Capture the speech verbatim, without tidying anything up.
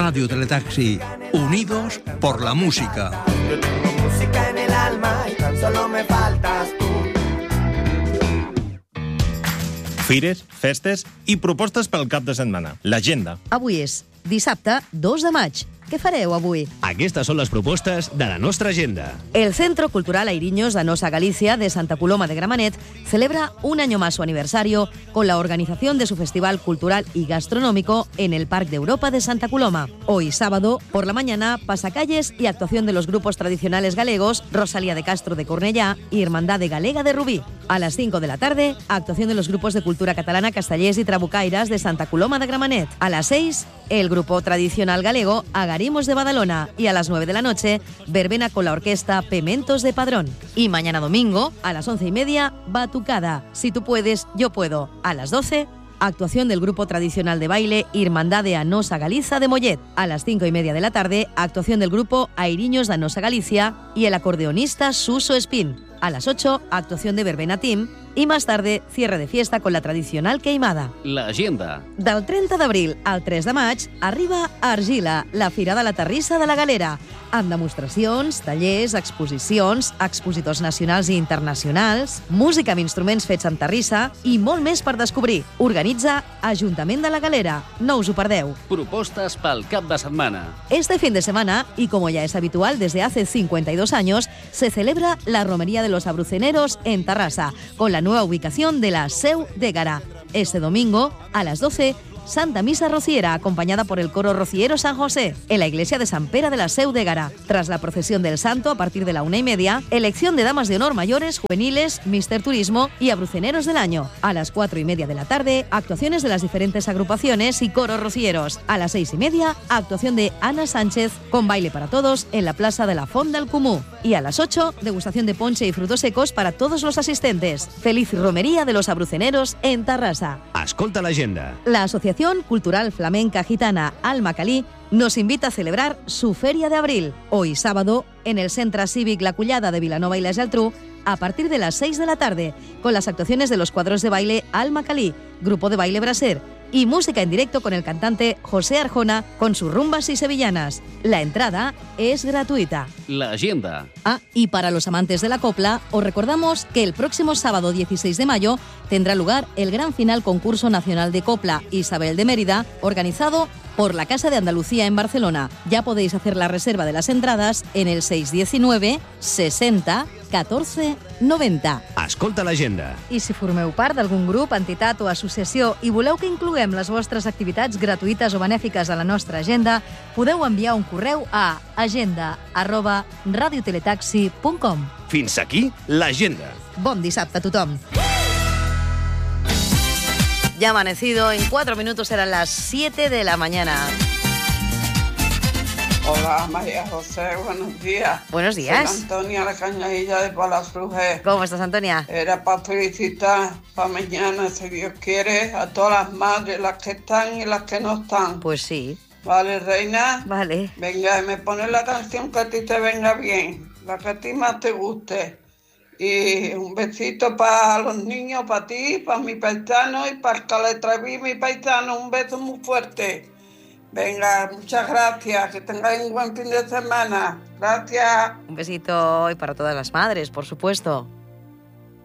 Radio Teletaxi, unidos por la música. Yo tengo música en el alma y tan solo me faltas tú. Fires, festes i propostes pel cap de setmana. L'agenda. Avui és dissabte dos de maig. Què fareu avui? Aquestes són les propostes de la nostra agenda. El Centro Cultural Airiños Danosa Galicia de Santa Coloma de Gramenet celebra un año más su aniversario con la organización de su Festival Cultural y Gastronómico en el Parque de Europa de Santa Coloma. Hoy sábado, por la mañana, pasacalles y actuación de los grupos tradicionales galegos Rosalía de Castro de Cornellá y Hermandad de Galega de Rubí. A las cinco de la tarde, actuación de los grupos de cultura catalana Castellers y Trabucairas de Santa Coloma de Gramenet. A las seis, el grupo tradicional galego Agarimos de Badalona, y a las nueve de la noche, verbena con la orquesta Pementos de Padrón. Y mañana domingo, a las once y media, batucada. Si tú puedes, yo puedo. A las doce, actuación del grupo tradicional de baile Irmandad de Anosa Galiza de Mollet. A las cinco y media de la tarde, actuación del grupo Airiños de Anosa Galicia y el acordeonista Suso Espín. A las ocho, actuación de Verbena Team. Y más tarde, cierre de fiesta con la tradicional queimada. L'agenda. Del trenta d'abril al tres de maig arriba a Argila, la Fira de la Terrissa de la Galera, amb demostracions, tallers, exposicions, expositors nacionals i internacionals, música amb instruments fets amb terrissa i molt més per descobrir. Organitza Ajuntament de la Galera. No us ho perdeu. Propostes pel cap de setmana. Este fin de semana, y como ya es habitual desde hace cincuenta y dos años, se celebra la Romería de los Abruceneros en Tarrasa, con la nueva ubicación de la Seu d'Égara. Este domingo, a las doce, Santa Misa Rociera, acompañada por el coro Rociero San José, en la iglesia de San Pera de la Seu d'Égara. Tras la procesión del santo, a partir de la una y media, elección de damas de honor mayores, juveniles, Mister Turismo y abruceneros del año. A las cuatro y media de la tarde, actuaciones de las diferentes agrupaciones y coros rocieros. A las seis y media, actuación de Ana Sánchez, con baile para todos en la plaza de la Font del Comú. Y a las ocho, degustación de ponche y frutos secos para todos los asistentes. Feliz Romería de los Abruceneros en Tarrasa. Escolta l'agenda. La Asociación Cultural Flamenca Gitana Almacalí nos invita a celebrar su Feria de Abril, hoy sábado, en el Centre Cívic La Collada de Vilanova y la Geltrú, a partir de las seis de la tarde, con las actuaciones de los cuadros de baile Almacalí, grupo de baile Braser, y música en directo con el cantante José Arjona con sus rumbas y sevillanas. La entrada es gratuita. L'agenda. Ah, y para los amantes de la copla, os recordamos que el próximo sábado dieciséis de mayo tendrá lugar el gran final concurso nacional de copla Isabel de Mérida, organizado por la Casa de Andalucía en Barcelona. Ya podéis hacer la reserva de las entradas en el seis diecinueve sesenta catorze noventa. Escolta l'agenda. I si formeu part d'algun grup, entitat o associació i voleu que incloguem les vostres activitats gratuïtes o benèfiques a la nostra agenda, podeu enviar un correu a agenda arroba radioteletaxi punt com. Fins aquí l'agenda. Bon dissabte a tothom. Ya ha amanecido, en cuatro minutos serán las siete de la mañana. Hola, María José, buenos días. Buenos días. Soy Antonia, la Cañadilla de Palafrugell. ¿Cómo estás, Antonia? Era para felicitar para mañana, si Dios quiere, a todas las madres, las que están y las que no están. Pues sí. Vale, reina. Vale. Venga, me pones la canción que a ti te venga bien, la que a ti más te guste. Y un besito para los niños, para ti, para mi paisano y para el Caletreví, mi paisano. Un beso muy fuerte. Venga, muchas gracias. Que tengáis un buen fin de semana. Gracias. Un besito hoy para todas las madres, por supuesto.